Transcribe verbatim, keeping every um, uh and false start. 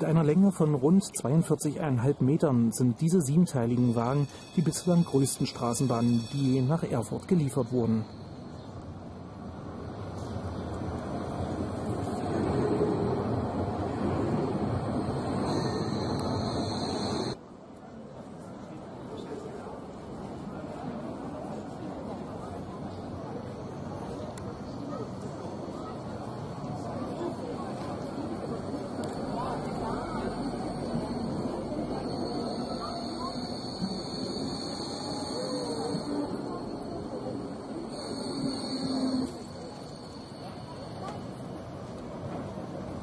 Mit einer Länge von rund zweiundvierzig Komma fünf Metern sind diese siebenteiligen Wagen die bislang größten Straßenbahnen, die je nach Erfurt geliefert wurden.